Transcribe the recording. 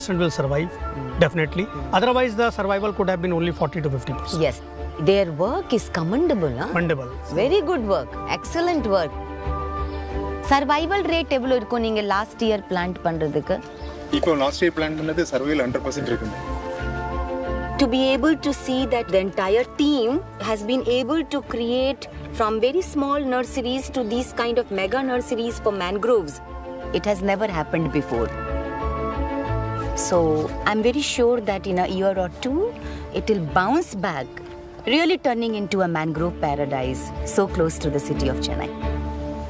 will survive, definitely. Otherwise, the survival could have been only 40 to 50%. Yes, their work is commendable. Commendable. Very good work, excellent work. Survival rate எவ்வளவு இருக்கும் நீங்க last year plant பண்றதுக்கு? இப்போ last year plan பண்ணது survival 100% இருக்குங்க. To be able to see that the entire team has been able to create from very small nurseries to these kind of mega nurseries for mangroves, it has never happened before. So I'm very sure that in a year or two, it will bounce back, really turning into a mangrove paradise so close to the city of Chennai.